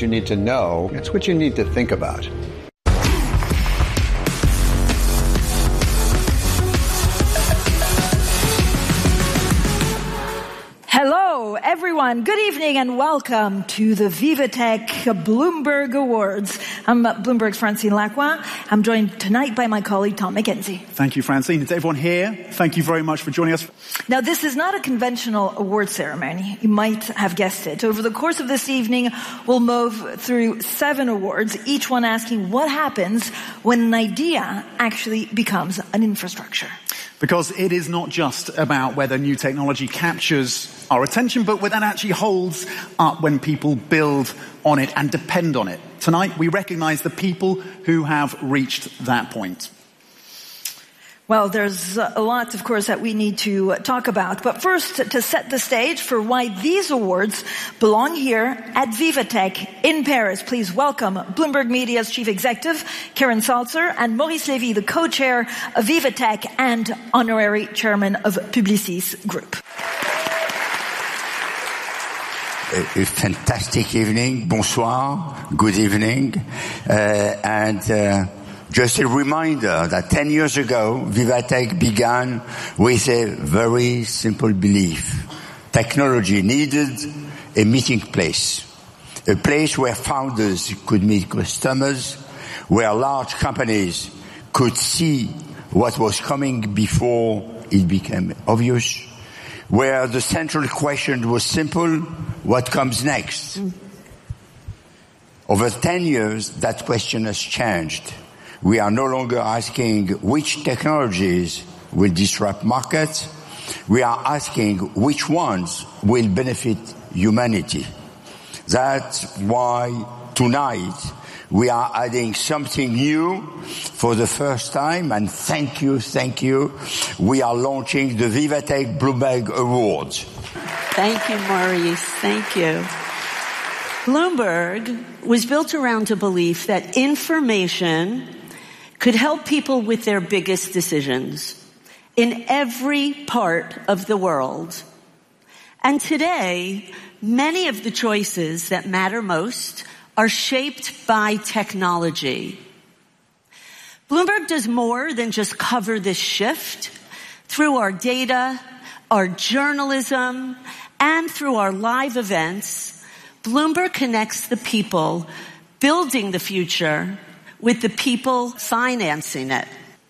you need to know. It's what you need to think about. Hello, everyone. Good evening and welcome to the VivaTech Bloomberg Awards. I'm Bloomberg's Francine Lacroix. I'm joined tonight by my colleague, Tom McKenzie. Thank you, Francine. To everyone here, thank you very much for joining us. Now, this is not a conventional award ceremony. You might have guessed it. Over the course of this evening, we'll move through 7 awards, each one asking what happens when an idea actually becomes an infrastructure. Because it is not just about whether new technology captures our attention, but whether that actually holds up when people build on it and depend on it. Tonight, we recognize the people who have reached that point. Well, there's a lot, of course, that we need to talk about. But first, to set the stage for why these awards belong here at VivaTech in Paris, please welcome Bloomberg Media's Chief Executive, Karen Salzer, and Maurice Lévy, the co-chair of VivaTech and honorary chairman of Publicis Group. A fantastic evening. Bonsoir. Good evening. Just a reminder that 10 years ago, VivaTech began with a very simple belief. Technology needed a meeting place. A place where founders could meet customers, where large companies could see what was coming before it became obvious, where the central question was simple, what comes next? Over 10 years, that question has changed. We are no longer asking which technologies will disrupt markets. We are asking which ones will benefit humanity. That's why tonight we are adding something new for the first time, and thank you. We are launching the VivaTech Bloomberg Awards. Thank you, Maurice. Thank you. Bloomberg was built around a belief that information could help people with their biggest decisions in every part of the world. And today, many of the choices that matter most are shaped by technology. Bloomberg does more than just cover this shift. Through our data, our journalism, and through our live events, Bloomberg connects the people building the future with the people financing it.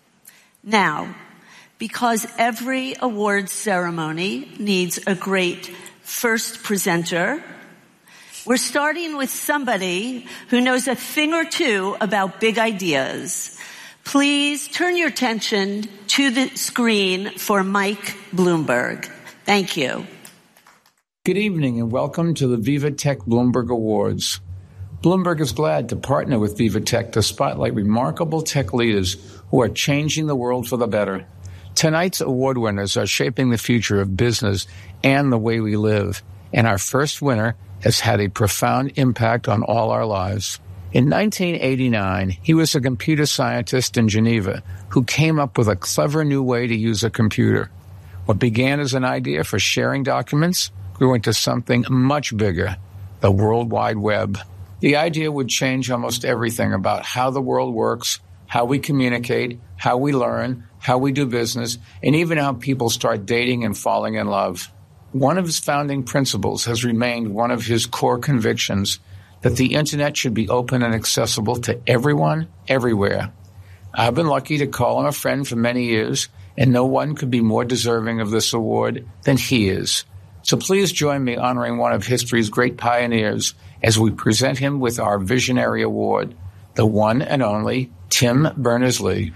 Now, because every awards ceremony needs a great first presenter, we're starting with somebody who knows a thing or two about big ideas. Please turn your attention to the screen for Mike Bloomberg. Thank you. Good evening and welcome to the VivaTech Bloomberg Awards. Bloomberg is glad to partner with VivaTech to spotlight remarkable tech leaders who are changing the world for the better. Tonight's award winners are shaping the future of business and the way we live, and our first winner has had a profound impact on all our lives. In 1989, he was a computer scientist in Geneva who came up with a clever new way to use a computer. What began as an idea for sharing documents grew into something much bigger, the World Wide Web. The idea would change almost everything about how the world works, how we communicate, how we learn, how we do business, and even how people start dating and falling in love. One of his founding principles has remained one of his core convictions, that the Internet should be open and accessible to everyone, everywhere. I've been lucky to call him a friend for many years, and no one could be more deserving of this award than he is. So please join me honoring one of history's great pioneers as we present him with our Visionary Award, the one and only Tim Berners-Lee.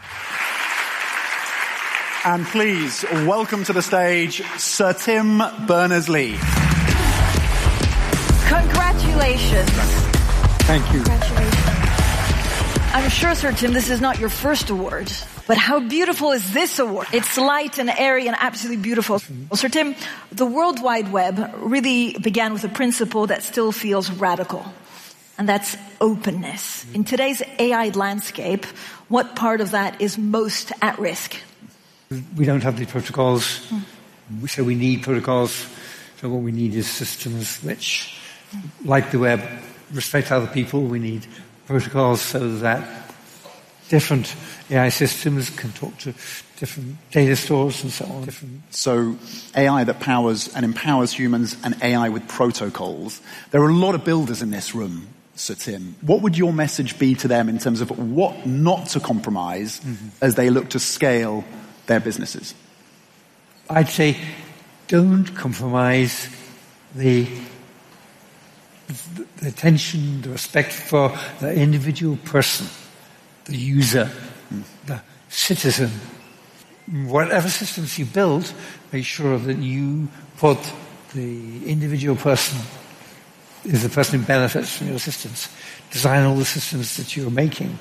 And please welcome to the stage Sir Tim Berners-Lee. Congratulations. Thank you. Congratulations. I'm sure, Sir Tim, this is not your first award, but how beautiful is this award? It's light and airy and absolutely beautiful. Well, Sir Tim, the World Wide Web really began with a principle that still feels radical, and that's openness. In today's AI landscape, what part of that is most at risk? We don't have the protocols, so we need protocols. So what we need is systems which, like the web, respect other people. We need protocols so that different AI systems can talk to different data stores and so on. So AI that powers and empowers humans and AI with protocols. There are a lot of builders in this room, Sir Tim. What would your message be to them in terms of what not to compromise as they look to scale their businesses? I'd say don't compromise the attention, the respect for the individual person, the user, the citizen. Whatever systems you build, make sure that you put the individual person is the person who benefits from your systems. Design all the systems that you're making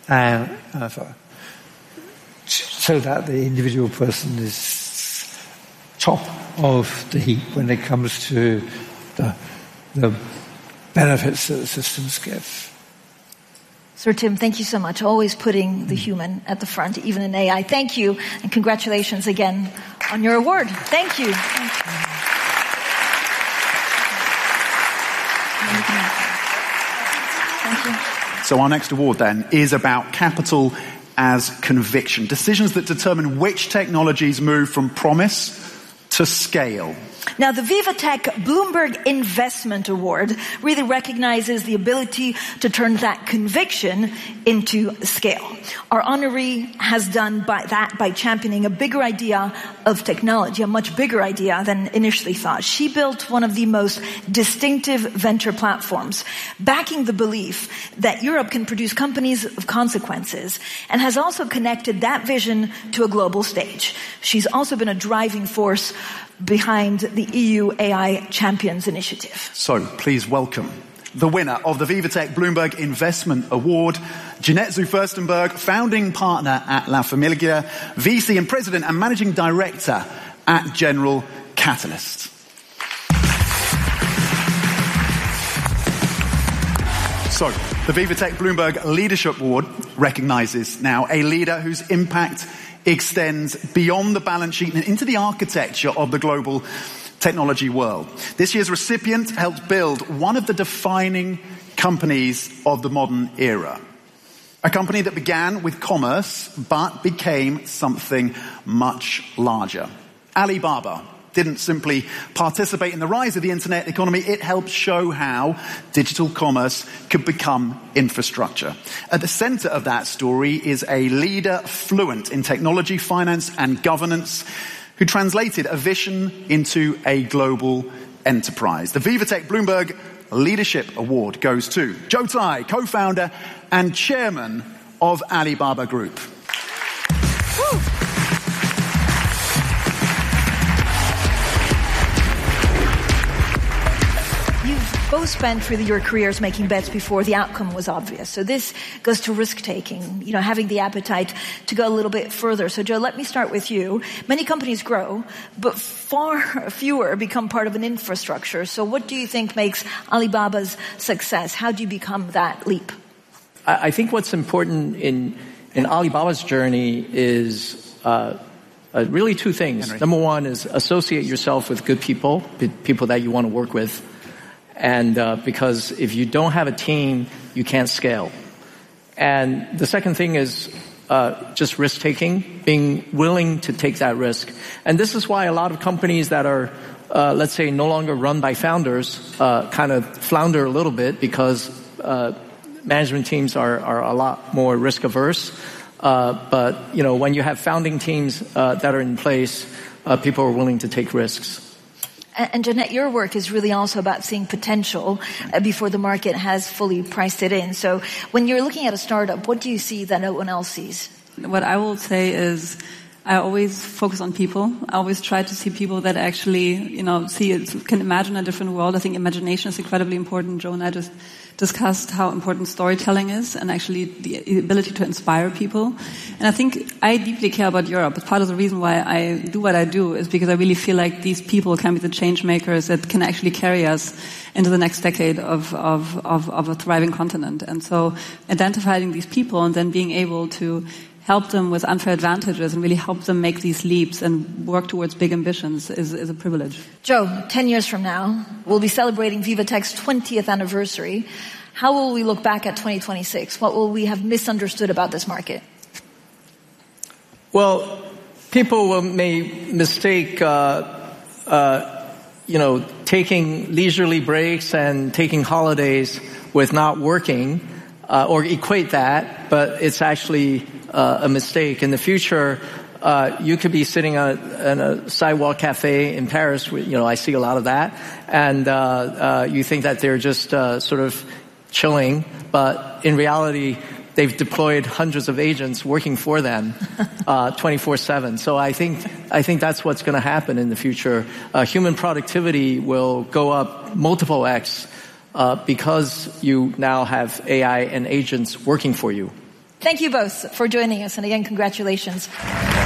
so that the individual person is top of the heap when it comes to the benefits that the systems give. Sir Tim, thank you so much. Always putting the human at the front, even in AI. Thank you, and congratulations again on your award. Thank you. Thank you. So our next award then is about capital as conviction. Decisions that determine which technologies move from promise to scale. Now, the VivaTech Bloomberg Investment Award really recognizes the ability to turn that conviction into scale. Our honoree has done that by championing a bigger idea of technology, a much bigger idea than initially thought. She built one of the most distinctive venture platforms, backing the belief that Europe can produce companies of consequences, and has also connected that vision to a global stage. She's also been a driving force behind the EU AI Champions Initiative. So please welcome the winner of the VivaTech Bloomberg Investment Award, Jeanette zu Furstenberg, founding partner at La Famiglia, VC and president and managing director at General Catalyst. So, the VivaTech Bloomberg Leadership Award recognizes now a leader whose impact extends beyond the balance sheet and into the architecture of the global technology world. This year's recipient helped build one of the defining companies of the modern era. A company that began with commerce, but became something much larger. Alibaba didn't simply participate in the rise of the internet economy, it helped show how digital commerce could become infrastructure. At the center of that story is a leader fluent in technology, finance, and governance who translated a vision into a global enterprise. The VivaTech Bloomberg Leadership Award goes to Joe Tsai, co-founder and chairman of Alibaba Group. Woo. Both spent really your careers making bets before the outcome was obvious. So this goes to risk-taking, having the appetite to go a little bit further. So Joe, let me start with you. Many companies grow, but far fewer become part of an infrastructure. So what do you think makes Alibaba's success? How do you become that leap? I think what's important in Alibaba's journey is really two things. Henry. Number one is associate yourself with good people, people that you want to work with. And because if you don't have a team, you can't scale. And the second thing is just risk-taking, being willing to take that risk. And this is why a lot of companies that are, let's say, no longer run by founders kind of flounder a little bit because management teams are a lot more risk-averse. But, when you have founding teams that are in place, people are willing to take risks. And Jeanette, your work is really also about seeing potential before the market has fully priced it in. So when you're looking at a startup, what do you see that no one else sees? What I will say is I always focus on people. I always try to see people that actually, can imagine a different world. I think imagination is incredibly important. Joe and I just discussed how important storytelling is and actually the ability to inspire people. And I think I deeply care about Europe. But part of the reason why I do what I do is because I really feel like these people can be the change makers that can actually carry us into the next decade of a thriving continent. And so identifying these people and then being able to help them with unfair advantages and really help them make these leaps and work towards big ambitions is a privilege. Joe, 10 years from now, we'll be celebrating VivaTech's 20th anniversary. How will we look back at 2026? What will we have misunderstood about this market? Well, people may mistake, taking leisurely breaks and taking holidays with not working, or equate that, but it's actually a mistake. In the future, you could be sitting in a sidewalk cafe in Paris, I see a lot of that, and you think that they're just sort of chilling, but in reality, they've deployed hundreds of agents working for them 24/7. So I think that's what's going to happen in the future. Human productivity will go up multiple X because you now have AI and agents working for you. Thank you both for joining us, and again, congratulations.